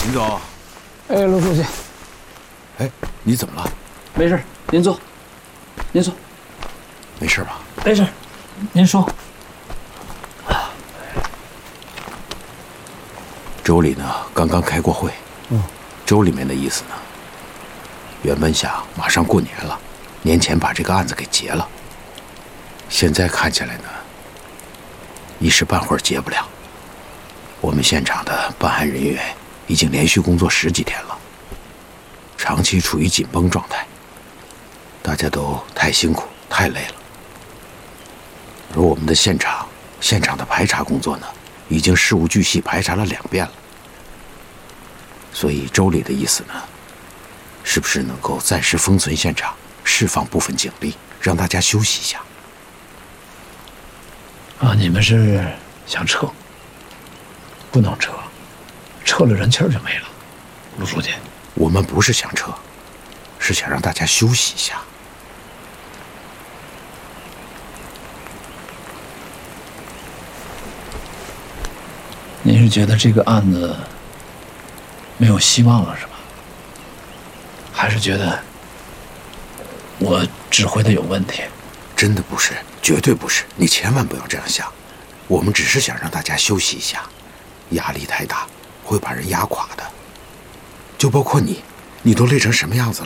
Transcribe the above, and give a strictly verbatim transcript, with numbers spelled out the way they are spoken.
林总。 哎，陆书记。 哎，你怎么了？ 没事，您坐。您坐。 没事吧？ 没事，您说。 州里呢，刚刚开过会。 嗯。 州里面的意思呢，原本想马上过年了，年前把这个案子给结了。现在看起来呢，一时半会儿结不了。我们现场的办案人员已经连续工作十几天了，长期处于紧绷状态，大家都太辛苦太累了。而我们的现场现场的排查工作呢，已经事无巨细排查了两遍了。所以州里的意思呢，是不是能够暂时封存现场，释放部分警力，让大家休息一下？ 啊，你们是想撤？不能撤，撤了人气儿就没了。陆书记， 我们不是想撤，是想让大家休息一下。 您是觉得这个案子没有希望了是吧？还是觉得我指挥的有问题？ 真的不是，绝对不是，你千万不要这样想。我们只是想让大家休息一下，压力太大会把人压垮的。就包括你，你都累成什么样子了？